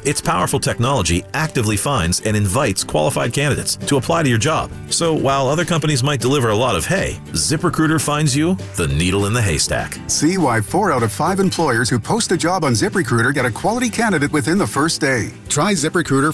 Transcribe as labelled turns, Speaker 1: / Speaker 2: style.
Speaker 1: Its powerful technology actively finds and invites qualified candidates to apply to your job. So while other companies might deliver a lot of hay, ZipRecruiter finds you the needle in the haystack.
Speaker 2: See why 4 out of 5 employers who post a job on ZipRecruiter get a quality candidate within the first day. Try ZipRecruiter